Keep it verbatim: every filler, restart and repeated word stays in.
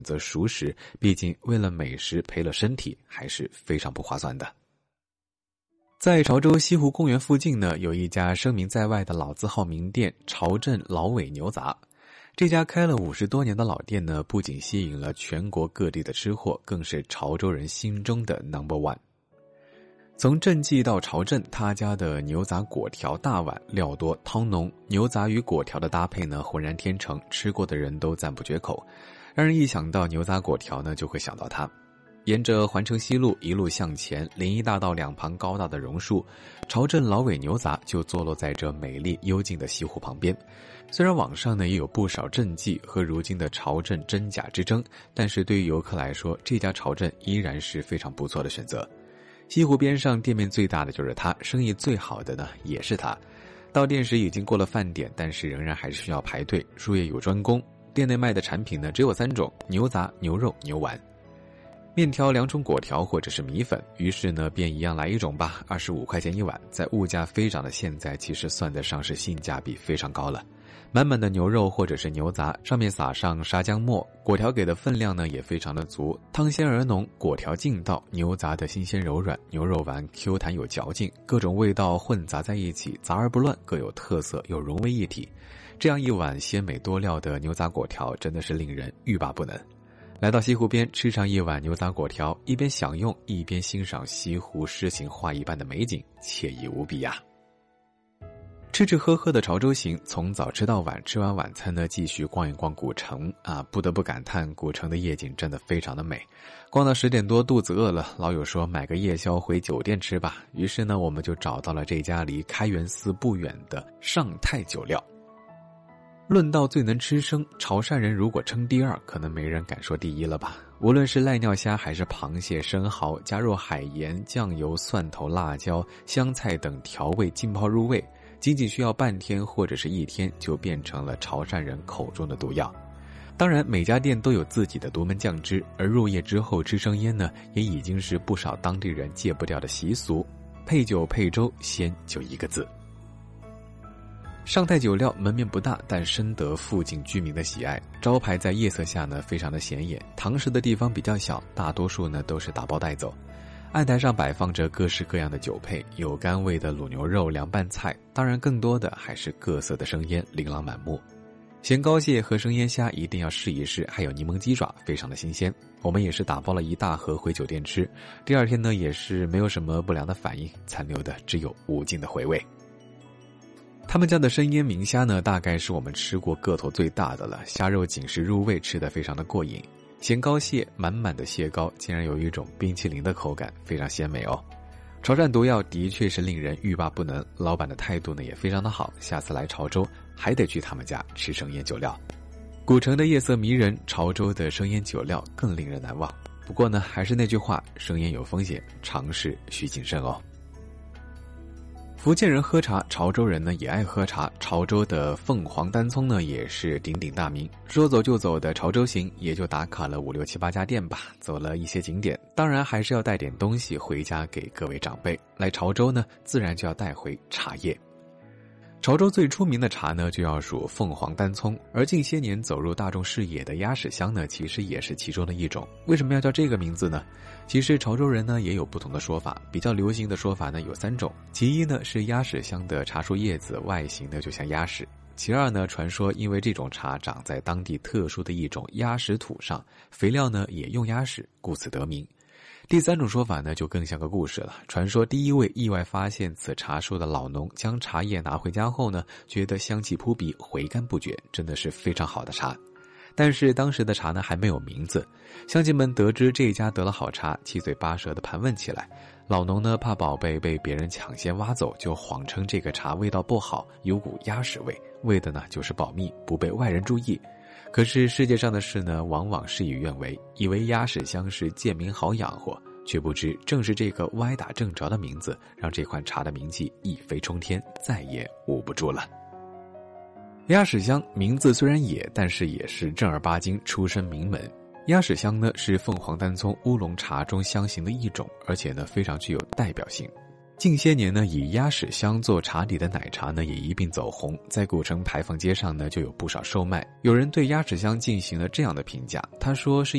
择熟食，毕竟为了美食赔了身体还是非常不划算的。在潮州西湖公园附近呢，有一家声名在外的老字号名店潮镇老尾牛杂。这家开了五十多年的老店呢，不仅吸引了全国各地的吃货，更是潮州人心中的 number one。从镇记到潮镇，他家的牛杂果条大碗，料多汤浓，牛杂与果条的搭配呢浑然天成，吃过的人都赞不绝口。让人一想到牛杂果条呢，就会想到它。沿着环城西路一路向前，临沂大道两旁高大的榕树，潮镇老尾牛杂就坐落在这美丽幽静的西湖旁边。虽然网上呢也有不少镇记和如今的潮镇真假之争，但是对于游客来说，这家潮镇依然是非常不错的选择。西湖边上店面最大的就是它，生意最好的呢也是它。到店时已经过了饭点，但是仍然还是需要排队，术业有专攻。店内卖的产品呢只有三种：牛杂、牛肉、牛丸。面条两种果条或者是米粉，于是呢便一样来一种吧，二十五块钱一碗，在物价飞涨的现在，其实算得上是性价比非常高了。满满的牛肉或者是牛杂，上面撒上沙姜末，果条给的分量呢也非常的足，汤鲜而浓，果条劲道，牛杂的新鲜柔软，牛肉丸 Q 弹有嚼劲，各种味道混杂在一起，杂而不乱，各有特色又融为一体。这样一碗鲜美多料的牛杂果条，真的是令人欲罢不能。来到西湖边吃上一碗牛杂果条，一边享用一边欣赏西湖诗情画意般的美景，惬意无比呀。吃吃喝喝的潮州行，从早吃到晚，吃完晚餐呢，继续逛一逛古城啊！不得不感叹，古城的夜景真的非常的美。逛到十点多，肚子饿了，老友说买个夜宵回酒店吃吧。于是呢，我们就找到了这家离开元寺不远的上泰酒料。论到最能吃生，潮汕人如果称第二，可能没人敢说第一了吧。无论是赖尿虾还是螃蟹、生蚝，加入海盐、酱油、蒜头、辣椒、香菜等调味浸泡入味，仅仅需要半天或者是一天，就变成了潮汕人口中的毒药。当然每家店都有自己的独门酱汁，而入夜之后吃生腌呢，也已经是不少当地人戒不掉的习俗。配酒配粥，鲜就一个字。上泰酒料门面不大，但深得附近居民的喜爱。招牌在夜色下呢，非常的显眼。堂食的地方比较小，大多数呢都是打包带走。案台上摆放着各式各样的酒配，有甘味的卤牛肉、凉拌菜，当然更多的还是各色的生腌，琳琅满目。咸膏蟹和生腌虾一定要试一试，还有柠檬鸡爪，非常的新鲜。我们也是打包了一大盒回酒店吃，第二天呢也是没有什么不良的反应，残留的只有无尽的回味。他们家的生腌明虾呢，大概是我们吃过个头最大的了，虾肉紧实入味，吃得非常的过瘾。咸膏蟹，满满的蟹膏，竟然有一种冰淇淋的口感，非常鲜美哦。潮汕毒药的确是令人欲罢不能，老板的态度呢也非常的好，下次来潮州还得去他们家吃生腌酒料。古城的夜色迷人，潮州的生腌酒料更令人难忘。不过呢，还是那句话，生腌有风险，尝试需谨慎哦。福建人喝茶，潮州人呢也爱喝茶。潮州的凤凰单葱呢也是鼎鼎大名。说走就走的潮州行，也就打卡了五六七八家店吧，走了一些景点，当然还是要带点东西回家给各位长辈。来潮州呢，自然就要带回茶叶。潮州最出名的茶呢，就要数凤凰单葱，而近些年走入大众视野的鸭屎香呢，其实也是其中的一种。为什么要叫这个名字呢？其实潮州人呢也有不同的说法，比较流行的说法呢有三种。其一呢是鸭屎香的茶树叶子外形呢就像鸭屎，其二呢传说因为这种茶长在当地特殊的一种鸭屎土上，肥料呢也用鸭屎，故此得名。第三种说法呢就更像个故事了，传说第一位意外发现此茶树的老农将茶叶拿回家后呢，觉得香气扑鼻，回甘不绝，真的是非常好的茶。但是当时的茶呢还没有名字，乡亲们得知这家得了好茶，七嘴八舌地盘问起来。老农呢怕宝贝被别人抢先挖走，就谎称这个茶味道不好，有股鸭屎味，为的呢就是保密，不被外人注意。可是世界上的事呢往往事与愿违，以为鸭屎香是贱民好养活，却不知正是这个歪打正着的名字，让这款茶的名气一飞冲天，再也捂不住了。鸭屎香名字虽然野，但是也是正儿八经出身名门。鸭屎香呢是凤凰单葱乌龙茶中香型的一种，而且呢非常具有代表性。近些年呢，以鸭屎香做茶底的奶茶呢也一并走红，在古城牌坊街上呢就有不少售卖。有人对鸭屎香进行了这样的评价，他说是